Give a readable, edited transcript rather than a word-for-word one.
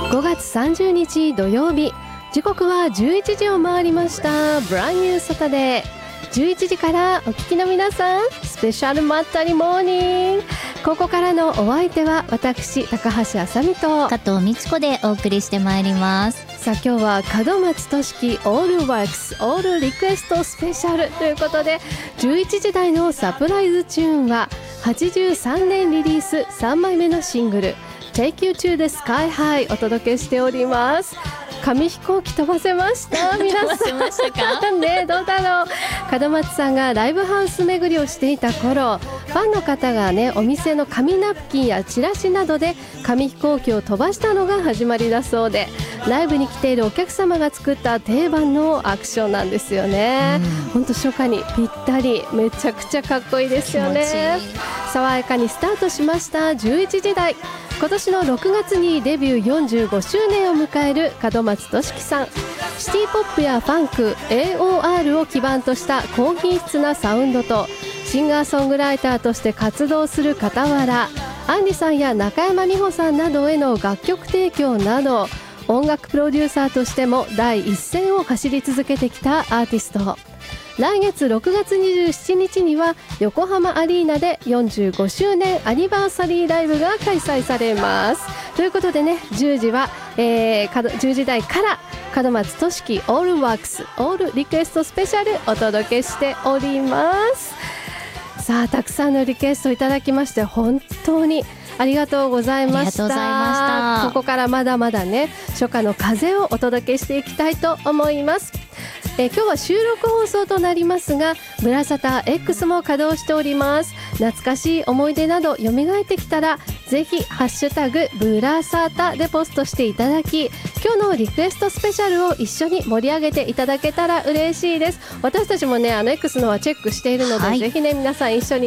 5月30日土曜日、時刻は11時を回りました。ブランニューサタデー、11時からお聞きの皆さん、スペシャルまったりモーニング。ここからのお相手は私高橋あさみと加藤美智子でお送りしてまいります。 さあ今日は門松俊樹オールワークスオールリクエストスペシャルということで、11時台のサプライズチューンは83年リリース3枚目のシングル Take You to the Sky High お届けしております。紙飛行機飛ばせました皆さん飛ばせましたかね、どうだろう。門松さんがライブハウス巡りをしていた頃、ファンの方がね、お店の紙ナプキンやチラシなどで紙飛行機を飛ばしたのが始まりだそうで、ライブに来ているお客様が作った定番のアクションなんですよね。本当初夏にぴったり、めちゃくちゃかっこいいですよね。爽やかにスタートしました11時台。今年の6月にデビュー45周年を迎える門松俊樹さん。シティポップやファンク AOR を基盤とした高品質なサウンドと、シンガーソングライターとして活動する傍ら、杏里さんや中山美穂さんなどへの楽曲提供など、音楽プロデューサーとしても第一線を走り続けてきたアーティスト。来月6月27日には横浜アリーナで45周年アニバーサリーライブが開催されます。ということでね、10時は、10時台から門松俊樹オールワークスオールリクエストスペシャルお届けしております。さあたくさんのリクエストいただきまして本当にありがとうございました。 ありがとうございました。 ここからまだまだね、初夏の風をお届けしていきたいと思います。今日は収録放送となりますが、ブラサタ X も稼働しております。懐かしい思い出など蘇ってきたら、ぜひハッシュタグブラサタでポストしていただき、今日のリクエストスペシャルを一緒に盛り上げていただけたら嬉しいです。私たちもね、X のはチェックしているので、ぜひね皆さん一緒に